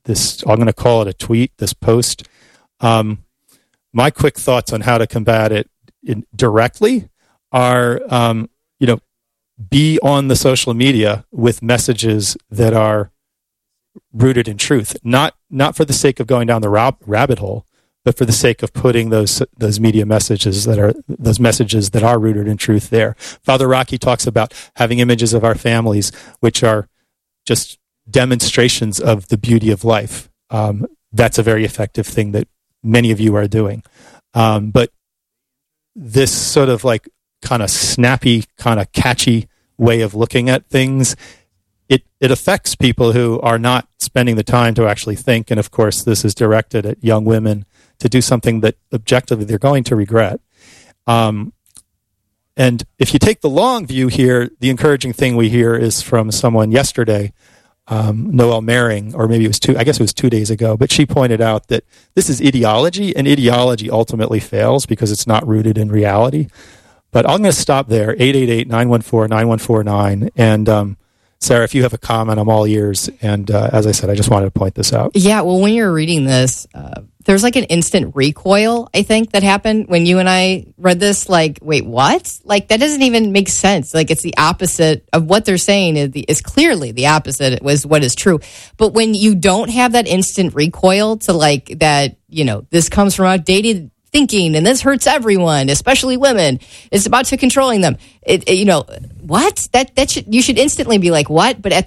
I'm going to call it a tweet, this post. My quick thoughts on how to combat it directly are, be on the social media with messages that are rooted in truth, not for the sake of going down the rabbit hole, but for the sake of putting those media messages that are rooted in truth there. Father Rocky talks about having images of our families, which are just demonstrations of the beauty of life. That's a very effective thing that many of you are doing. But this sort of like kind of snappy, kind of catchy way of looking at things, it affects people who are not spending the time to actually think. And of course, this is directed at young women to do something that objectively they're going to regret. And if you take the long view here, the encouraging thing we hear is from someone yesterday, Noelle Mering, or maybe it was 2 days ago, but she pointed out that this is ideology, and ideology ultimately fails because it's not rooted in reality. But I'm going to stop there, 888-914-9149. And Sarah, if you have a comment, I'm all ears. And as I said, I just wanted to point this out. Yeah, well, when you're reading this, there's like an instant recoil, I think, that happened when you and I read this. Like, wait, what? Like, that doesn't even make sense. Like, it's the opposite of what they're saying is clearly the opposite was what is true. But when you don't have that instant recoil to like that, this comes from outdated thinking and this hurts everyone, especially women, it's about to controlling them. What? You should instantly be like, what? But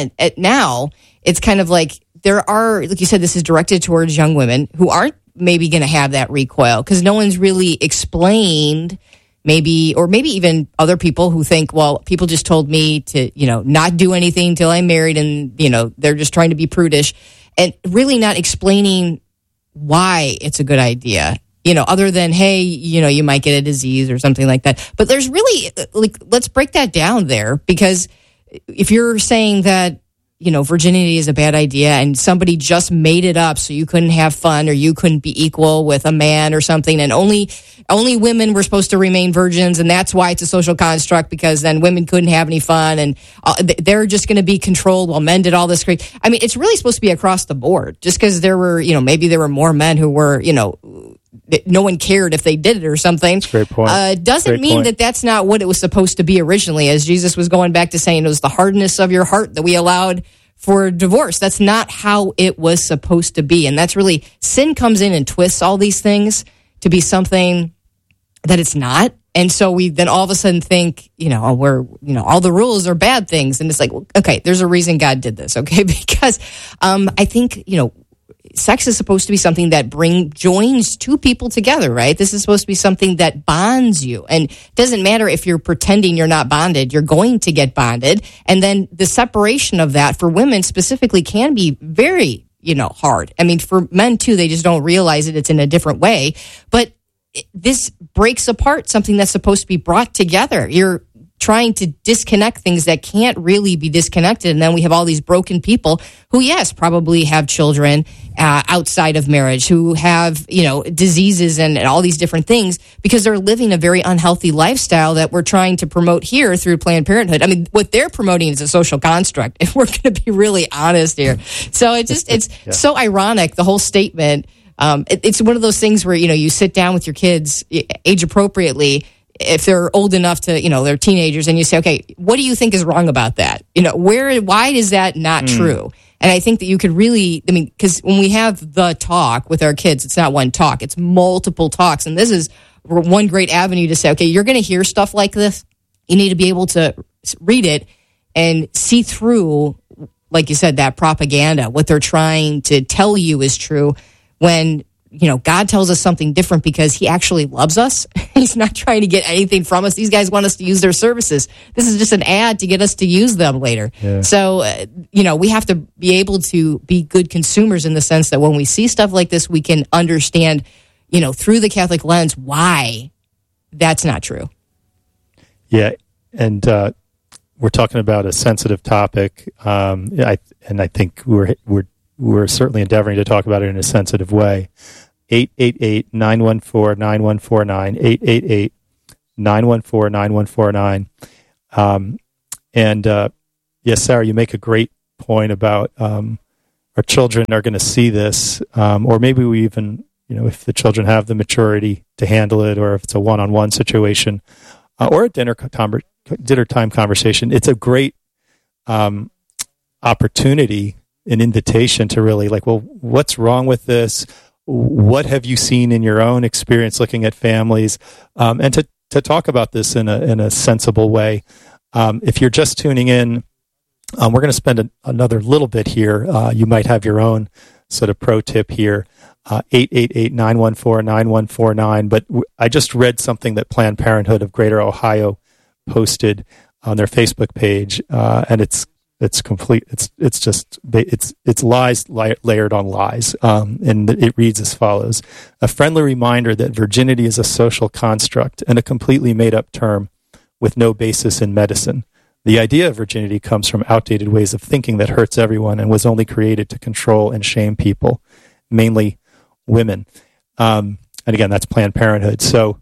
now it's kind of like, there are, like you said, this is directed towards young women who aren't maybe going to have that recoil because no one's really explained, or maybe even other people who think, well, people just told me to, not do anything till I'm married, and, they're just trying to be prudish, and really not explaining why it's a good idea, other than, hey, you might get a disease or something like that. But there's really, let's break that down there, because if you're saying that, virginity is a bad idea and somebody just made it up so you couldn't have fun or you couldn't be equal with a man or something, and only women were supposed to remain virgins, and that's why it's a social construct, because then women couldn't have any fun and they're just going to be controlled while men did all this great. I mean, it's really supposed to be across the board. Just because there were, maybe there were more men who were, no one cared if they did it or something. That's a great point. Doesn't mean that that's not what it was supposed to be originally, as Jesus was going back to saying it was the hardness of your heart that we allowed for divorce. That's not how it was supposed to be. And that's really, sin comes in and twists all these things to be something that it's not. And so we then all of a sudden think, all the rules are bad things. And it's like, okay, there's a reason God did this, okay? Because I think, sex is supposed to be something that joins two people together, right? This is supposed to be something that bonds you. And it doesn't matter if you're pretending you're not bonded, you're going to get bonded. And then the separation of that for women specifically can be very, hard. I mean, for men too, they just don't realize it. It's in a different way. But this breaks apart something that's supposed to be brought together. You're trying to disconnect things that can't really be disconnected. And then we have all these broken people who, yes, probably have children outside of marriage, who have, diseases and all these different things because they're living a very unhealthy lifestyle that we're trying to promote here through Planned Parenthood. I mean, what they're promoting is a social construct, if we're going to be really honest here. So it's so ironic, the whole statement. It's one of those things where, you sit down with your kids age appropriately, if they're old enough to, they're teenagers, and you say, okay, what do you think is wrong about that? Why is that not true? And I think that you could really, because when we have the talk with our kids, it's not one talk, it's multiple talks. And this is one great avenue to say, okay, you're going to hear stuff like this. You need to be able to read it and see through, like you said, that propaganda, what they're trying to tell you is true, when God tells us something different because he actually loves us. He's not trying to get anything from us. These guys want us to use their services. This is just an ad to get us to use them later. Yeah. So, we have to be able to be good consumers in the sense that when we see stuff like this, we can understand, through the Catholic lens, why that's not true. Yeah. And we're talking about a sensitive topic. I think we're certainly endeavoring to talk about it in a sensitive way. 888-914-9149, 888-914-9149. Yes, Sarah, you make a great point about, or our children are going to see this, or maybe we even, if the children have the maturity to handle it, or if it's a one-on-one situation, or a dinner time conversation, it's a great opportunity, an invitation to really what's wrong with this? What have you seen in your own experience looking at families, and to talk about this in a sensible way. If you're just tuning in, we're going to spend another little bit here. You might have your own sort of pro tip here, 888-914-9149. But I just read something that Planned Parenthood of Greater Ohio posted on their Facebook page, and it's complete. It's lies layered on lies, and it reads as follows: a friendly reminder that virginity is a social construct and a completely made-up term with no basis in medicine. The idea of virginity comes from outdated ways of thinking that hurts everyone and was only created to control and shame people, mainly women. And again, that's Planned Parenthood. So,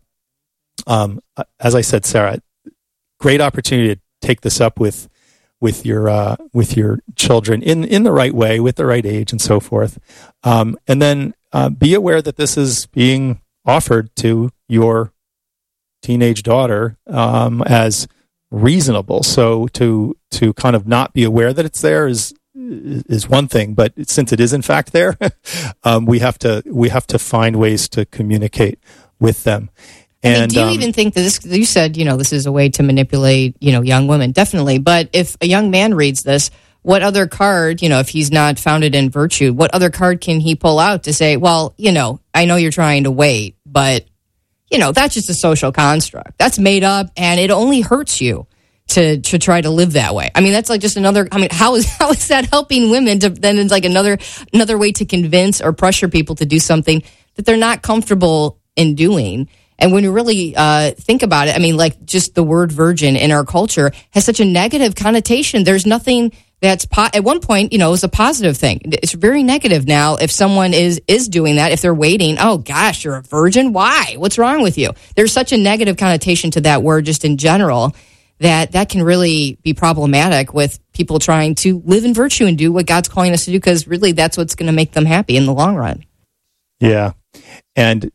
as I said, Sarah, great opportunity to take this up with your children in the right way, with the right age, and so forth. And then be aware that this is being offered to your teenage daughter as reasonable. So to kind of not be aware that it's there is one thing, but since it is in fact there, we have to find ways to communicate with them. And do you even think that this? You said this is a way to manipulate young women, definitely. But if a young man reads this, what other card, if he's not founded in virtue, what other card can he pull out to say, well, I know you're trying to wait, but that's just a social construct. That's made up, and it only hurts you to try to live that way. I mean, that's like just another. I mean, how is that helping women? Then it's like another way to convince or pressure people to do something that they're not comfortable in doing. And when you really think about it, I mean, like just the word virgin in our culture has such a negative connotation. There's nothing that's at one point, it was a positive thing. It's very negative now if someone is doing that, if they're waiting. Oh gosh, you're a virgin? Why? What's wrong with you? There's such a negative connotation to that word just in general that can really be problematic with people trying to live in virtue and do what God's calling us to do, because really that's what's going to make them happy in the long run. Yeah. And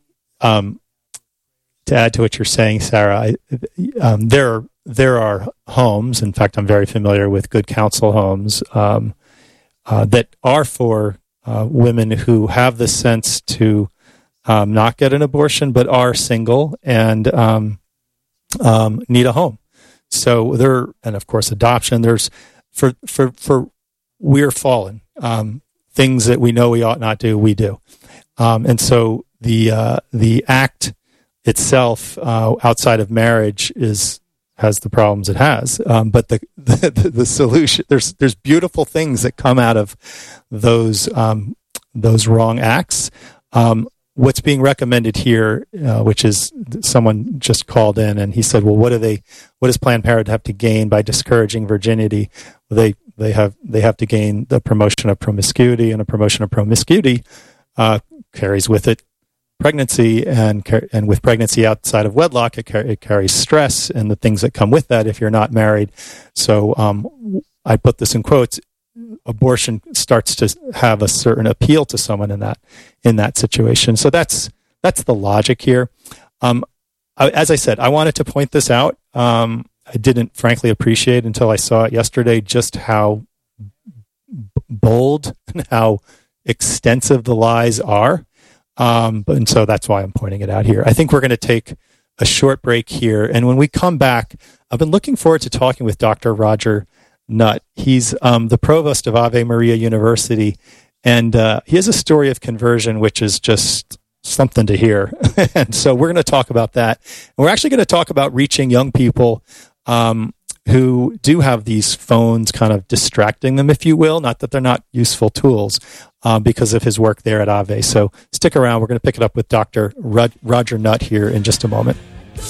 to add to what you're saying, Sarah, there are homes. In fact, I'm very familiar with Good Counsel homes that are for women who have the sense to not get an abortion, but are single and need a home. So and of course, adoption. There's for we're fallen. Things that we know we ought not do, we do, and so the act itself outside of marriage has the problems it has, but the solution, there's beautiful things that come out of those wrong acts. What's being recommended here, which is someone just called in and he said, well, what does Planned Parenthood have to gain by discouraging virginity? Well, they have to gain the promotion of promiscuity, and a promotion of promiscuity carries with it pregnancy, and with pregnancy outside of wedlock, it carries stress and the things that come with that if you're not married. So I put this in quotes: abortion starts to have a certain appeal to someone in that situation. So that's the logic here. As I said, I wanted to point this out. I didn't frankly appreciate until I saw it yesterday just how bold and how extensive the lies are. And so that's why I'm pointing it out here. I think we're going to take a short break here. And when we come back, I've been looking forward to talking with Dr. Roger Nutt. He's the provost of Ave Maria University. And he has a story of conversion, which is just something to hear. And so we're going to talk about that. And we're actually going to talk about reaching young people who do have these phones kind of distracting them, if you will. Not that they're not useful tools, because of his work there at Ave. So stick around. We're going to pick it up with Dr. Roger Nutt here in just a moment.